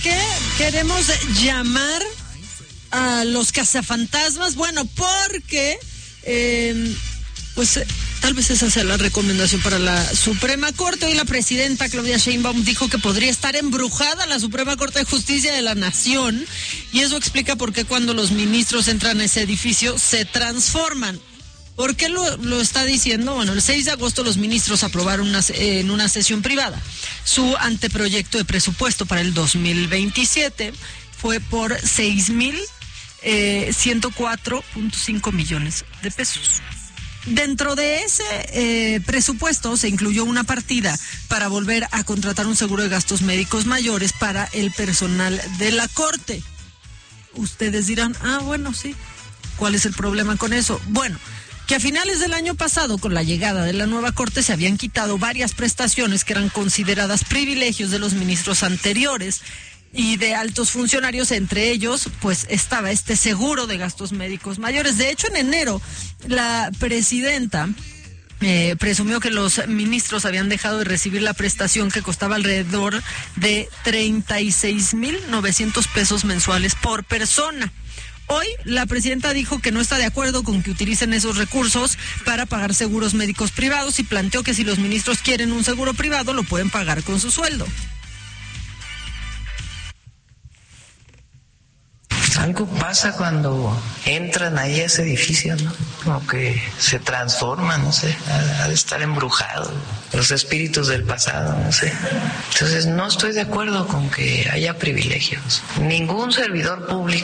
¿Qué queremos llamar a los cazafantasmas? Bueno, porque tal vez esa sea la recomendación para la Suprema Corte. Hoy la presidenta Claudia Sheinbaum dijo que podría estar embrujada la Suprema Corte de Justicia de la Nación, y eso explica por qué cuando los ministros entran a ese edificio se transforman. ¿Por qué lo está diciendo? Bueno, el 6 de agosto los ministros aprobaron en una sesión privada su anteproyecto de presupuesto para el 2027. Fue por 6,104.5 millones de pesos. Dentro de ese presupuesto se incluyó una partida para volver a contratar un seguro de gastos médicos mayores para el personal de la Corte. Ustedes dirán, bueno, sí, ¿cuál es el problema con eso? Bueno, que a finales del año pasado, con la llegada de la nueva Corte, se habían quitado varias prestaciones que eran consideradas privilegios de los ministros anteriores y de altos funcionarios. Entre ellos, pues, estaba este seguro de gastos médicos mayores. De hecho, en enero, la presidenta presumió que los ministros habían dejado de recibir la prestación que costaba alrededor de 36,900 pesos mensuales por persona. Hoy la presidenta dijo que no está de acuerdo con que utilicen esos recursos para pagar seguros médicos privados y planteó que si los ministros quieren un seguro privado lo pueden pagar con su sueldo. Algo pasa cuando entran ahí a ese edificio, ¿no? Como que se transforman, no sé, ha de estar embrujado, los espíritus del pasado, no sé. Entonces no estoy de acuerdo con que haya privilegios. Ningún servidor público